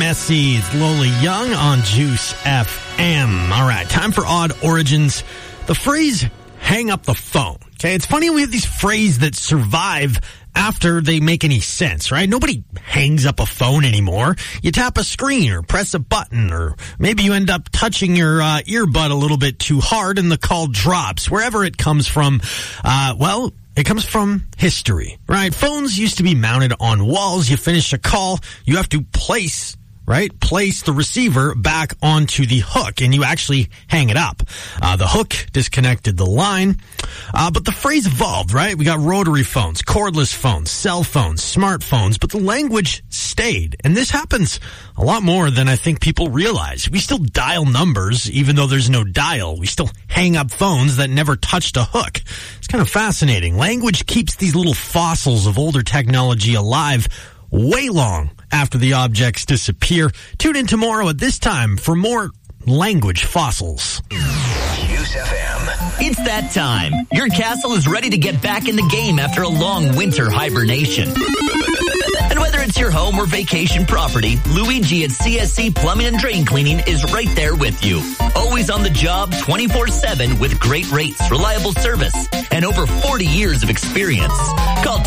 Messi. It's Lola Young on Juice FM. All right, time for Odd Origins. The phrase, hang up the phone. Okay, it's funny we have these phrases that survive after they make any sense, right? Nobody hangs up a phone anymore. You tap a screen or press a button, or maybe you end up touching your earbud a little bit too hard and the call drops. Wherever it comes from, it comes from history, right? Phones used to be mounted on walls. You finish a call, you have to place the receiver back onto the hook, and you actually hang it up. The hook disconnected the line, but the phrase evolved, right? We got rotary phones, cordless phones, cell phones, smartphones, but the language stayed. And this happens a lot more than I think people realize. We still dial numbers, even though there's no dial. We still hang up phones that never touched a hook. It's kind of fascinating. Language keeps these little fossils of older technology alive way long after the objects disappear. Tune in tomorrow at this time for more language fossils. Juice FM. It's that time. Your castle is ready to get back in the game after a long winter hibernation. And whether it's your home or vacation property, Luigi at CSC Plumbing and Drain Cleaning is right there with you. Always on the job 24/7 with great rates, reliable service, and over 40 years of experience. Call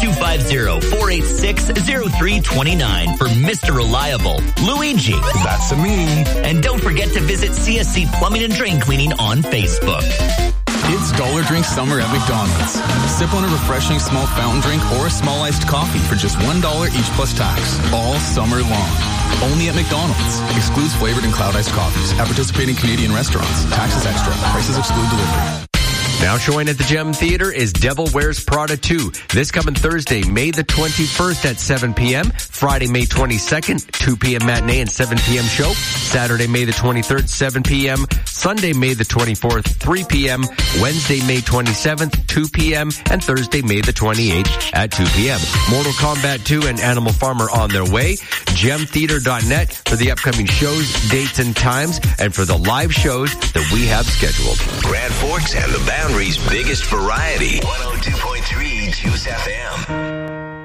250-486-0329 for Mr. Reliable, Luigi. That's me. And don't forget to visit CSC Plumbing and Drain Cleaning on Facebook. It's Dollar Drink Summer at McDonald's. Sip on a refreshing small fountain drink or a small iced coffee for just $1 each plus tax, all summer long. Only at McDonald's. Excludes flavored and cloud iced coffees at participating Canadian restaurants. Taxes extra. Prices exclude delivery. Now showing at the Gem Theater is Devil Wears Prada 2. This coming Thursday, May the 21st at 7 p.m. Friday, May 22nd, 2 p.m. matinee and 7 p.m. show. Saturday, May the 23rd, 7 p.m. Sunday, May the 24th, 3 p.m. Wednesday, May 27th, 2 p.m. And Thursday, May the 28th at 2 p.m. Mortal Kombat 2 and Animal Farm are on their way. GemTheater.net for the upcoming shows, dates, and times, and for the live shows that we have scheduled. Grand Forks and the Boundary's biggest variety. 102.3 Juice FM.